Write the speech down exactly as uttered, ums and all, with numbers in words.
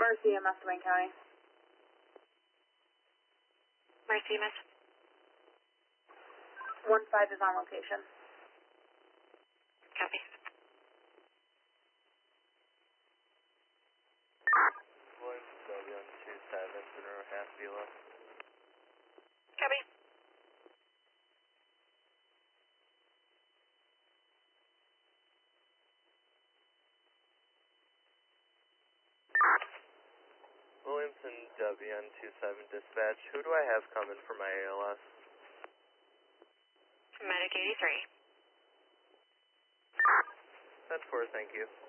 Mercy E M S, Wayne County. Mercy E M S. one five is on location. Copy. Williamson W on two seven, Monroe half Vila. Copy. Williamson W on two seven dispatch. Who do I have coming for my A L S? Medic eighty-three. ten four, thank you.